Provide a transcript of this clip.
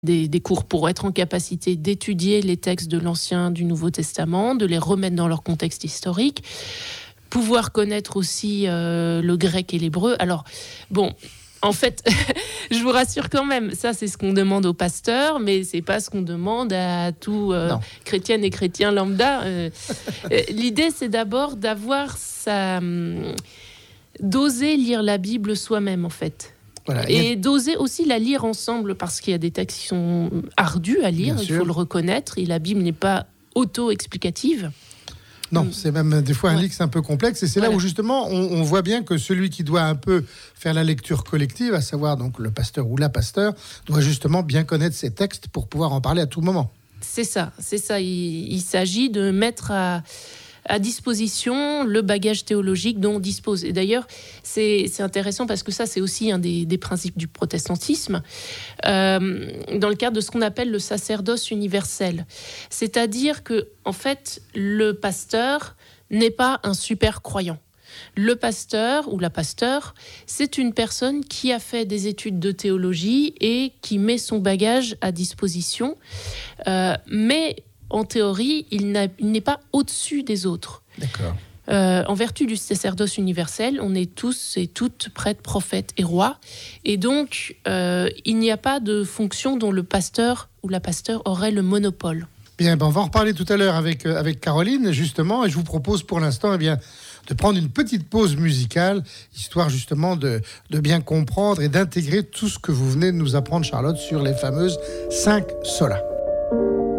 des cours pour être en capacité d'étudier les textes de l'Ancien, du Nouveau Testament, de les remettre dans leur contexte historique, pouvoir connaître aussi le grec et l'hébreu. Alors, bon, en fait, je vous rassure quand même, ça c'est ce qu'on demande aux pasteurs, mais c'est pas ce qu'on demande à tout chrétienne et chrétien lambda. L'idée, c'est d'abord d'oser lire la Bible soi-même, en fait. Voilà. Et d'oser aussi la lire ensemble, parce qu'il y a des textes qui sont ardus à lire, il faut le reconnaître, et la Bible n'est pas auto-explicative. Non, c'est même des fois un livre, c'est un peu complexe, et c'est là où justement on voit bien que celui qui doit un peu faire la lecture collective, à savoir donc le pasteur ou la pasteur, doit justement bien connaître ces textes pour pouvoir en parler à tout moment. C'est ça. Il s'agit de mettre à disposition le bagage théologique dont on dispose. Et d'ailleurs, c'est intéressant parce que ça, c'est aussi un des principes du protestantisme, dans le cadre de ce qu'on appelle le sacerdoce universel. C'est-à-dire que, en fait, le pasteur n'est pas un super croyant. Le pasteur ou la pasteur, c'est une personne qui a fait des études de théologie et qui met son bagage à disposition, mais en théorie, il n'est pas au-dessus des autres. D'accord. En vertu du sacerdoce universel, on est tous et toutes prêtres, prophètes et rois. Et donc, il n'y a pas de fonction dont le pasteur ou la pasteur aurait le monopole. Bien, on va en reparler tout à l'heure avec Caroline, justement. Et je vous propose pour l'instant de prendre une petite pause musicale, histoire justement de bien comprendre et d'intégrer tout ce que vous venez de nous apprendre, Charlotte, sur les fameuses 5 solas.